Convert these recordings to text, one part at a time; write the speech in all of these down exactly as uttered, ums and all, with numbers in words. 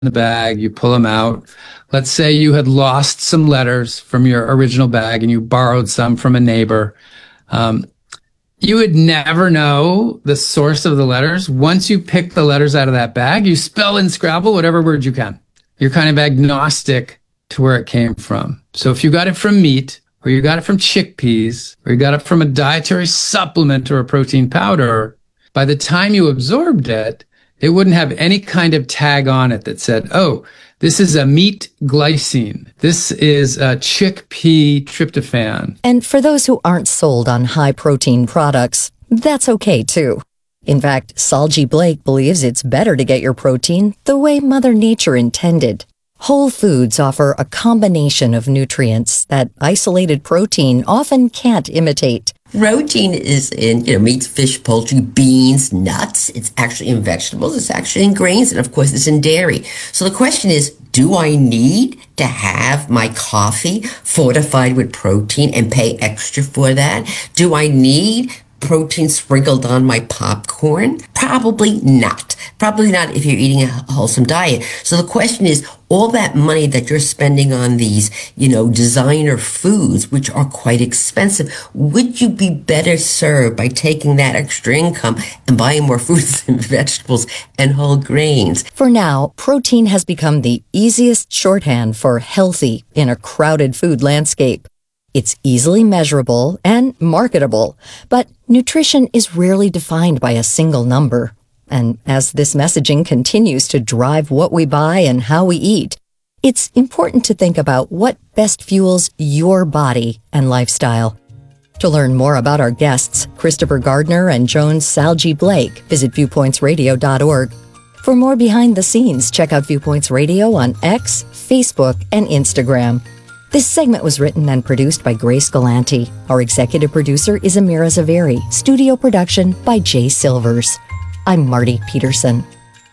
the bag, you pull them out. Let's say you had lost some letters from your original bag and you borrowed some from a neighbor. Um, you would never know the source of the letters. Once you pick the letters out of that bag, you spell in Scrabble whatever word you can. You're kind of agnostic to where it came from. So if you got it from meat, or you got it from chickpeas, or you got it from a dietary supplement or a protein powder, by the time you absorbed it, it wouldn't have any kind of tag on it that said, oh, this is a meat glycine. This is a chickpea tryptophan. And for those who aren't sold on high-protein products, that's okay, too. In fact, Saljy Blake believes it's better to get your protein the way Mother Nature intended. Whole foods offer a combination of nutrients that isolated protein often can't imitate. Protein is in, you know, meats, fish, poultry, beans, nuts. It's actually in vegetables. It's actually in grains. And of course, it's in dairy. So the question is, do I need to have my coffee fortified with protein and pay extra for that? Do I need protein sprinkled on my popcorn? Probably not. Probably not if you're eating a wholesome diet. So the question is, all that money that you're spending on these, you know, designer foods, which are quite expensive, would you be better served by taking that extra income and buying more fruits and vegetables and whole grains? For now, protein has become the easiest shorthand for healthy in a crowded food landscape. It's easily measurable and marketable, but nutrition is rarely defined by a single number. And as this messaging continues to drive what we buy and how we eat, it's important to think about what best fuels your body and lifestyle. To learn more about our guests, Christopher Gardner and Joan Saljy Blake, visit viewpoints radio dot org. For more behind the scenes, check out Viewpoints Radio on X, Facebook, and Instagram. This segment was written and produced by Grace Galanti. Our executive producer is Amira Zaveri. Studio production by Jay Silvers. I'm Marty Peterson.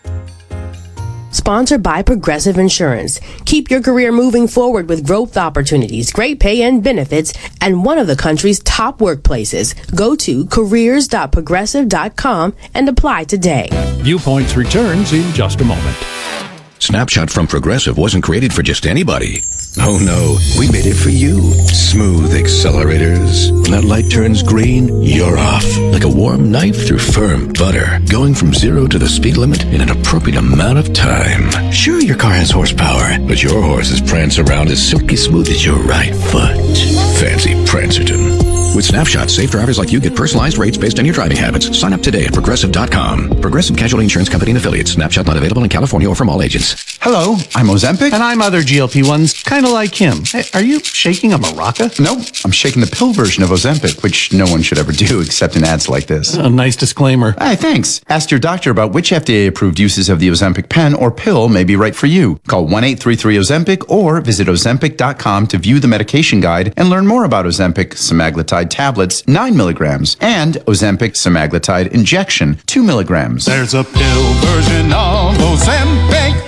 Sponsored by Progressive Insurance. Keep your career moving forward with growth opportunities, great pay and benefits, and one of the country's top workplaces. Go to careers dot progressive dot com and apply today. Viewpoints returns in just a moment. Snapshot from Progressive wasn't created for just anybody. Oh no, we made it for you. Smooth accelerators. When that light turns green, you're off. Like a warm knife through firm butter. Going from zero to the speed limit in an appropriate amount of time. Sure, your car has horsepower, but your horses prance around as silky smooth as your right foot. Fancy Prancerton. With Snapshot, safe drivers like you get personalized rates based on your driving habits. Sign up today at progressive dot com. Progressive Casualty Insurance Company and affiliates. Snapshot not available in California or from all agents. Hello, I'm Ozempic. And I'm other G L P ones, kind of like him. Hey, are you shaking a maraca? Nope, I'm shaking the pill version of Ozempic, which no one should ever do except in ads like this. A nice disclaimer. Hey, thanks. Ask your doctor about which F D A-approved uses of the Ozempic pen or pill may be right for you. Call one eight three three Ozempic or visit ozempic dot com to view the medication guide and learn more about Ozempic semaglutide tablets, nine milligrams, and Ozempic semaglutide injection, two milligrams. There's a pill version of Ozempic.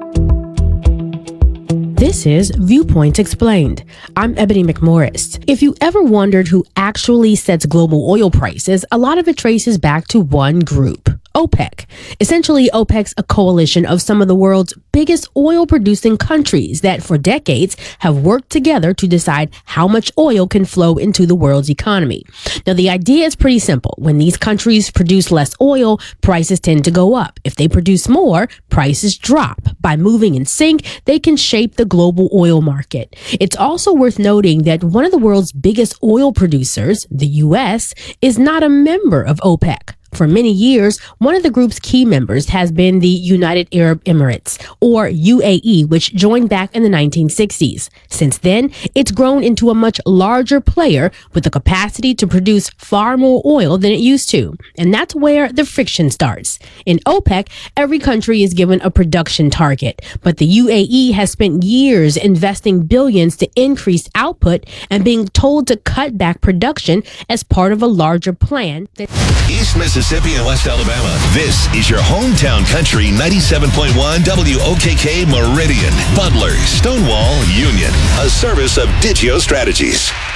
This is Viewpoints Explained. I'm Ebony McMorris. If you ever wondered who actually sets global oil prices, a lot of it traces back to one group, OPEC. Essentially, OPEC's a coalition of some of the world's biggest oil-producing countries that for decades have worked together to decide how much oil can flow into the world's economy. Now, the idea is pretty simple. When these countries produce less oil, prices tend to go up. If they produce more, prices drop. By moving in sync, they can shape the global oil market. It's also worth noting that one of the world's biggest oil producers, the U S, is not a member of OPEC. For many years, one of the group's key members has been the United Arab Emirates, or U A E, which joined back in the nineteen sixties. Since then, it's grown into a much larger player with the capacity to produce far more oil than it used to. And that's where the friction starts. In OPEC, every country is given a production target, but the U A E has spent years investing billions to increase output and being told to cut back production as part of a larger plan that East Mississippi and West Alabama. This is your hometown country ninety-seven point one W O K K Meridian, Butler, Stonewall, Union. A service of Digio Strategies.